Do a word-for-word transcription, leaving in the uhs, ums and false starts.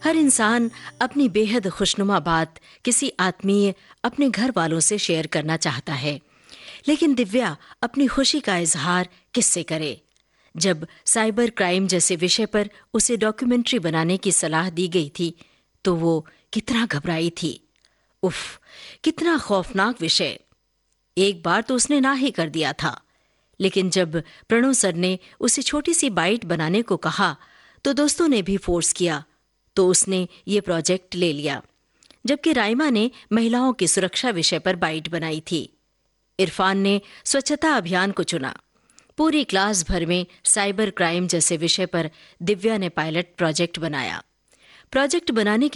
हर इंसान अपनी बेहद खुशनुमा बात किसी आत्मीय, अपने घर वालों से शेयर करना चाहता है, लेकिन दिव्या अपनी खुशी का इजहार किससे करे? जब साइबर क्राइम जैसे विषय पर उसे डॉक्यूमेंट्री बनाने की सलाह दी गई थी, तो वो कितना घबराई थी। उफ, कितना खौफनाक विषय। एक बार तो उसने ना ही कर दिया था, लेकिन जब प्रणव सर ने उसे छोटी सी बाइट बनाने को कहा, तो दोस्तों ने भी फोर्स किया, तो उसने ये प्रोजेक्ट ले लिया। जबकि राइमा ने महिलाओं की सुरक्षा विषय पर बाइट बनाई थी। इरफान ने स्वच्छता अभियान को चुना। पूरी क्लास भर में साइबर क्राइम जैसे विषय पर दिव्या ने पायलट प्रोजेक्ट बनाया। प्रोजेक्ट बनाने